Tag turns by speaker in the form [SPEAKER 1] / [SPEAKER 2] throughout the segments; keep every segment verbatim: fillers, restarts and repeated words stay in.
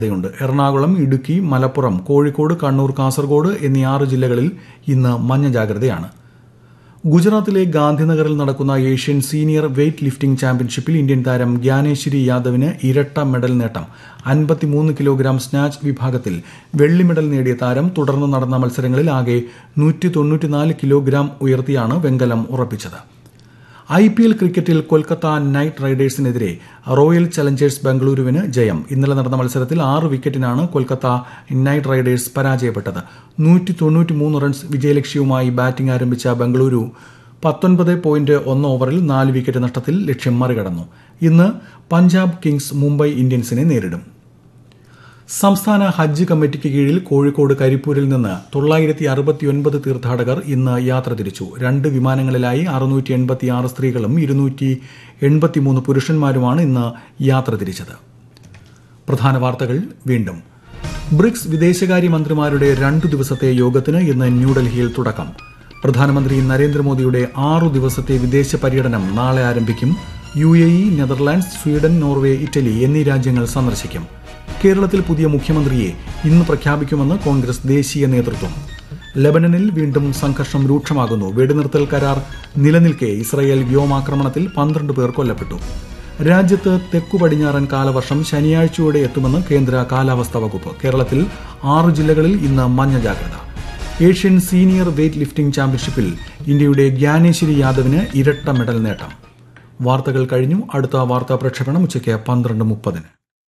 [SPEAKER 1] ണ്ട്. എറണാകുളം, ഇടുക്കി, മലപ്പുറം, കോഴിക്കോട്, കണ്ണൂർ, കാസർഗോഡ് എന്നീ ആറ് ജില്ലകളിൽ ഇന്ന് മഞ്ഞ ജാഗ്രതയാണ്. ഗുജറാത്തിലെ ഗാന്ധിനഗറിൽ നടക്കുന്ന ഏഷ്യൻ സീനിയർ വെയ്റ്റ് ലിഫ്റ്റിംഗ് ചാമ്പ്യൻഷിപ്പിൽ ഇന്ത്യൻ താരം ഗ്യാനേശ്വരി യാദവിന് ഇരട്ട മെഡൽ നേട്ടം. അൻപത്തിമൂന്ന് കിലോഗ്രാം സ്നാച്ച് വിഭാഗത്തിൽ വെള്ളി മെഡൽ നേടിയ താരം തുടർന്ന് നടന്ന മത്സരങ്ങളിൽ ആകെ നൂറ്റി തൊണ്ണൂറ്റിനാല് കിലോഗ്രാം ഉയർത്തിയാണ് വെങ്കലം ഉറപ്പിച്ചത്. ഐ പി എൽ ക്രിക്കറ്റിൽ കൊൽക്കത്ത നൈറ്റ് റൈഡേഴ്സിനെതിരെ റോയൽ ചലഞ്ചേഴ്സ് ബംഗളൂരുവിന് ജയം. ഇന്നലെ നടന്ന മത്സരത്തിൽ ആറ് വിക്കറ്റിനാണ് കൊൽക്കത്ത നൈറ്റ് റൈഡേഴ്സ് പരാജയപ്പെട്ടത്. നൂറ്റി തൊണ്ണൂറ്റിമൂന്ന് റൺസ് വിജയലക്ഷ്യവുമായി ബാറ്റിംഗ് ആരംഭിച്ച ബംഗളൂരു പത്തൊൻപത് പോയിന്റ് ഒന്ന് ഓവറിൽ നാല് വിക്കറ്റ് നഷ്ടത്തിൽ ലക്ഷ്യം മറികടന്നു. ഇന്ന് പഞ്ചാബ് കിങ്സ് മുംബൈ ഇന്ത്യൻസിനെ നേരിടും. സംസ്ഥാന ഹജ്ജ് കമ്മിറ്റിക്ക് കീഴിൽ കോഴിക്കോട് കരിപ്പൂരിൽ നിന്ന് തൊള്ളായിരത്തി അറുപത്തിയൊൻപത് തീർത്ഥാടകർ ഇന്ന് യാത്ര തിരിച്ചു. രണ്ട് വിമാനങ്ങളിലായി അറുന്നൂറ്റി എൺപത്തിയാറ് സ്ത്രീകളും ഇരുന്നൂറ്റി എൺപത്തിമൂന്ന് പുരുഷന്മാരുമാണ് ഇന്ന് യാത്ര തിരിച്ചത്. പ്രധാന വാർത്തകൾ വീണ്ടും. ബ്രിക്സ് വിദേശകാര്യമന്ത്രിമാരുടെ രണ്ടു ദിവസത്തെ യോഗത്തിന് ഇന്ന് ന്യൂഡൽഹിയിൽ തുടക്കം. പ്രധാനമന്ത്രി നരേന്ദ്രമോദിയുടെ ആറു ദിവസത്തെ വിദേശ പര്യടനം നാളെ ആരംഭിക്കും. U A E, Netherlands, Sweden, Norway, Italy എന്നീ രാജ്യങ്ങൾ സന്ദർശിക്കും. കേരളത്തിൽ പുതിയ മുഖ്യമന്ത്രിയെ ഇന്ന് പ്രഖ്യാപിക്കുമെന്ന് കോൺഗ്രസ് ദേശീയ നേതൃത്വം. ലബനനിൽ വീണ്ടും സംഘർഷം രൂക്ഷമാകുന്നു. വെടിനിർത്തൽ കരാർ നിലനിൽക്കെ ഇസ്രയേൽ വ്യോമാക്രമണത്തിൽ പന്ത്രണ്ട് പേർ കൊല്ലപ്പെട്ടു. രാജ്യത്ത് തെക്കു പടിഞ്ഞാറൻ കാലവർഷം ശനിയാഴ്ചയോടെ എത്തുമെന്ന് കേന്ദ്ര കാലാവസ്ഥാ വകുപ്പ്. കേരളത്തിൽ ആറ് ജില്ലകളിൽ ഇന്ന് മഞ്ഞ ജാഗ്രത. ഏഷ്യൻ സീനിയർ വെയ്റ്റ് ലിഫ്റ്റിംഗ് ചാമ്പ്യൻഷിപ്പിൽ ഇന്ത്യയുടെ ഗ്യാനേശ്വരി യാദവിന് ഇരട്ട മെഡൽ നേട്ടം. വാർത്തകൾ കഴിഞ്ഞു. അടുത്ത വാർത്താ പ്രക്ഷേപണം ഉച്ചയ്ക്ക് പന്ത്രണ്ട് മുപ്പതിന്.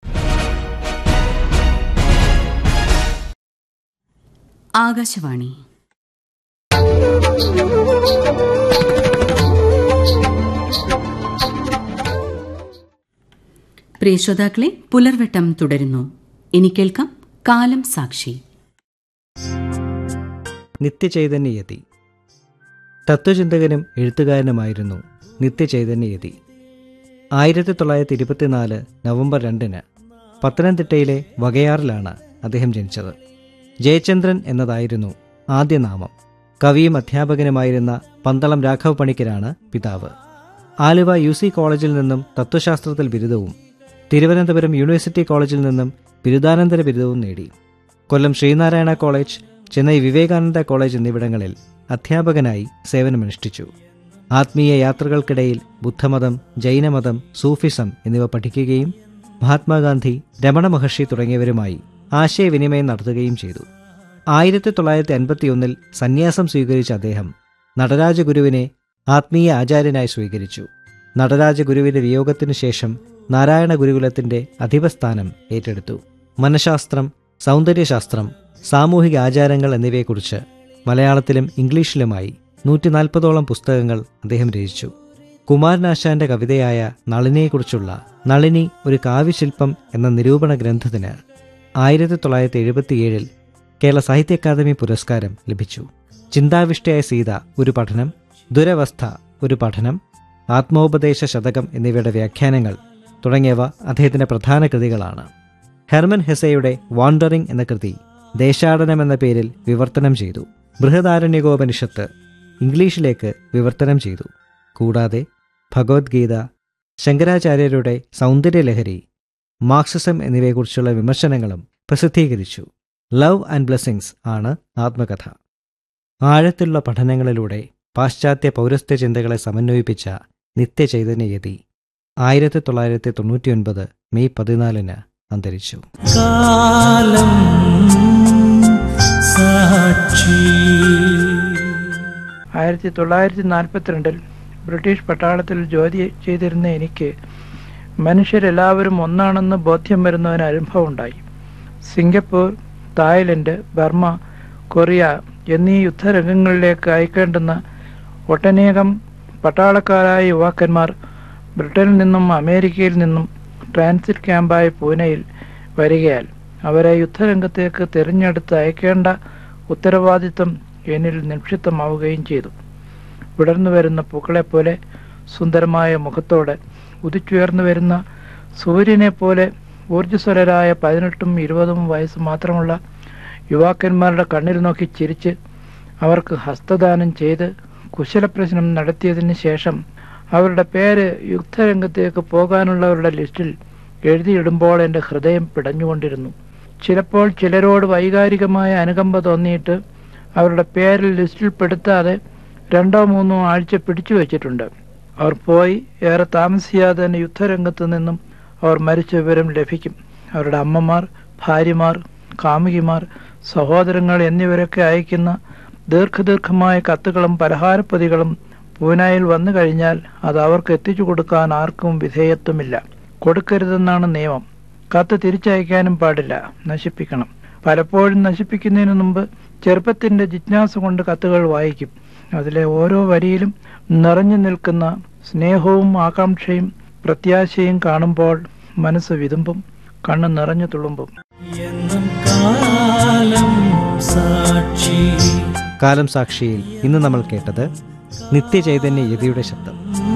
[SPEAKER 2] ആകാശവാണി. പ്രിയ ശ്രോതാക്കളെ, പുലർവെട്ടം തുടരുന്നു. ഇനി കേൾക്കാം കാലം സാക്ഷി.
[SPEAKER 3] നിത്യചൈതന്യയതി. തത്വചിന്തകനും എഴുത്തുകാരനുമായിരുന്നു നിത്യചൈതന്യയതി. ആയിരത്തി തൊള്ളായിരത്തി ഇരുപത്തിനാല് നവംബർ രണ്ടിന് പത്തനംതിട്ടയിലെ വകയാറിലാണ് അദ്ദേഹം ജനിച്ചത്. ജയചന്ദ്രൻ എന്നതായിരുന്നു ആദ്യ നാമം. കവിയും അധ്യാപകനുമായിരുന്ന പന്തളം രാഘവ പണിക്കരാണ് പിതാവ്. ആലുവ യു സി കോളേജിൽ നിന്നും തത്വശാസ്ത്രത്തിൽ ബിരുദവും തിരുവനന്തപുരം യൂണിവേഴ്സിറ്റി കോളേജിൽ നിന്നും ബിരുദാനന്തര ബിരുദവും നേടി. കൊല്ലം ശ്രീനാരായണ കോളേജ്, ചെന്നൈ വിവേകാനന്ദ കോളേജ് എന്നിവിടങ്ങളിൽ അധ്യാപകനായി സേവനമനുഷ്ഠിച്ചു. ആത്മീയ യാത്രകൾക്കിടയിൽ ബുദ്ധമതം, ജൈനമതം, സൂഫിസം എന്നിവ പഠിക്കുകയും മഹാത്മാഗാന്ധി, രമണ മഹർഷി തുടങ്ങിയവരുമായി ആശയവിനിമയം നടത്തുകയും ചെയ്തു. ആയിരത്തി തൊള്ളായിരത്തി അൻപത്തിയൊന്നിൽ സന്യാസം സ്വീകരിച്ച അദ്ദേഹം നടരാജഗുരുവിനെ ആത്മീയ ആചാര്യനായി സ്വീകരിച്ചു. നടരാജഗുരുവിന്റെ വിയോഗത്തിനു ശേഷം നാരായണ ഗുരുകുലത്തിന്റെ അധിപസ്ഥാനം ഏറ്റെടുത്തു. മനഃശാസ്ത്രം, സൗന്ദര്യശാസ്ത്രം, സാമൂഹിക ആചാരങ്ങൾ എന്നിവയെക്കുറിച്ച് മലയാളത്തിലും ഇംഗ്ലീഷിലുമായി നൂറ്റി നാൽപ്പതോളം പുസ്തകങ്ങൾ അദ്ദേഹം രചിച്ചു. കുമാരനാശാന്റെ കവിതയായ നളിനിയെക്കുറിച്ചുള്ള നളിനി ഒരു കാവ്യശില്പം എന്ന നിരൂപണ ഗ്രന്ഥത്തിന് ആയിരത്തി തൊള്ളായിരത്തി എഴുപത്തിയേഴിൽ കേരള സാഹിത്യ അക്കാദമി പുരസ്കാരം ലഭിച്ചു. ചിന്താവിഷ്ടയായ സീത ഒരു പഠനം, ദുരവസ്ഥ ഒരു പഠനം, ആത്മോപദേശ ശതകം എന്നിവയുടെ വ്യാഖ്യാനങ്ങൾ തുടങ്ങിയവ അദ്ദേഹത്തിന്റെ പ്രധാന കൃതികളാണ്. ഹെർമൻ ഹെസയുടെ വാണ്ടറിംഗ് എന്ന കൃതി ദേശാടനം എന്ന പേരിൽ വിവർത്തനം ചെയ്തു. ബൃഹദാരണ്യകോപനിഷത്ത് ഇംഗ്ലീഷിലേക്ക് വിവർത്തനം ചെയ്തു. കൂടാതെ ഭഗവത്ഗീത, ശങ്കരാചാര്യരുടെ സൗന്ദര്യലഹരി, മാർക്സിസം എന്നിവയെക്കുറിച്ചുള്ള വിമർശനങ്ങളും പ്രസിദ്ധീകരിച്ചു. ലവ് ആൻഡ് ബ്ലെസ്സിങ്സ് ആണ് ആത്മകഥ. ആഴത്തിലുള്ള പഠനങ്ങളിലൂടെ പാശ്ചാത്യ പൗരസ്ത്യ ചിന്തകളെ സമന്വയിപ്പിച്ച നിത്യചൈതന്യയതി ആയിരത്തി തൊള്ളായിരത്തി തൊണ്ണൂറ്റിയൊൻപത് മെയ് പതിനാലിന് അന്തരിച്ചു.
[SPEAKER 4] ആയിരത്തി തൊള്ളായിരത്തി നാൽപ്പത്തിരണ്ടിൽ ബ്രിട്ടീഷ് പട്ടാളത്തിൽ ജോലി ചെയ്തിരുന്ന എനിക്ക് മനുഷ്യരെല്ലാവരും ഒന്നാണെന്ന് ബോധ്യം വരുന്ന ഒരു അനുഭവം ഉണ്ടായി. സിംഗപ്പൂർ, തായ്ലൻഡ്, ബർമ്മ, കൊറിയ എന്നീ യുദ്ധരംഗങ്ങളിലേക്ക് അയക്കേണ്ടുന്ന ഒട്ടനേകം പട്ടാളക്കാരായ യുവാക്കന്മാർ ബ്രിട്ടനിൽ നിന്നും അമേരിക്കയിൽ നിന്നും ട്രാൻസിറ്റ് ക്യാമ്പായ പൂനെയിൽ വരികയാൽ അവരെ യുദ്ധരംഗത്തേക്ക് തിരഞ്ഞെടുത്ത് അയക്കേണ്ട ഉത്തരവാദിത്വം എന്നിൽ നിക്ഷിപ്തമാവുകയും ചെയ്തു. വിടർന്നു വരുന്ന പൂക്കളെപ്പോലെ സുന്ദരമായ മുഖത്തോടെ ഉദിച്ചുയർന്നു വരുന്ന സൂര്യനെ പോലെ ഊർജ്ജസ്വലരായ പതിനെട്ടും ഇരുപതും വയസ്സ് മാത്രമുള്ള യുവാക്കന്മാരുടെ കണ്ണിൽ നോക്കി ചിരിച്ച് അവർക്ക് ഹസ്തദാനം ചെയ്ത് കുശലപ്രശ്നം നടത്തിയതിന് ശേഷം അവരുടെ പേര് യുദ്ധരംഗത്തേക്ക് പോകാനുള്ളവരുടെ ലിസ്റ്റിൽ എഴുതിയിടുമ്പോൾ എൻ്റെ ഹൃദയം പിടഞ്ഞുകൊണ്ടിരുന്നു. ചിലപ്പോൾ ചിലരോട് വൈകാരികമായ അനുകമ്പ തോന്നിയിട്ട് അവരുടെ പേരിൽ ലിസ്റ്റിൽ പെടുത്താതെ രണ്ടോ മൂന്നോ ആഴ്ച പിടിച്ചു വച്ചിട്ടുണ്ട്. അവർ പോയി ഏറെ താമസിയാതെ തന്നെ യുദ്ധരംഗത്ത് നിന്നും അവർ മരിച്ച വിവരം ലഭിക്കും. അവരുടെ അമ്മമാർ, ഭാര്യമാർ, കാമുകിമാർ, സഹോദരങ്ങൾ എന്നിവരൊക്കെ അയക്കുന്ന ദീർഘദീർഘമായ കത്തുകളും പലഹാരപ്പൊതികളും പൂനായിൽ വന്നു കഴിഞ്ഞാൽ അത് അവർക്ക് എത്തിച്ചു കൊടുക്കാൻ ആർക്കും വിധേയത്വമില്ല. കൊടുക്കരുതെന്നാണ് നിയമം. കത്ത് തിരിച്ചയക്കാനും പാടില്ല, നശിപ്പിക്കണം. പലപ്പോഴും നശിപ്പിക്കുന്നതിന് മുമ്പ് ചെറുപ്പത്തിൻ്റെ ജിജ്ഞാസ കൊണ്ട് കത്തുകൾ വായിക്കും. അതിലെ ഓരോ വരിയിലും നിറഞ്ഞു നിൽക്കുന്ന സ്നേഹവും ആകാംക്ഷയും പ്രത്യാശയും കാണുമ്പോൾ മനസ്സ് വിതുമ്പും, കണ്ണ് നിറഞ്ഞു തുളുമ്പും.
[SPEAKER 3] കാലം സാക്ഷിയിൽ ഇന്ന് നമ്മൾ കേട്ടത് നിത്യചൈതന്യ യതിയുടെ ശബ്ദം.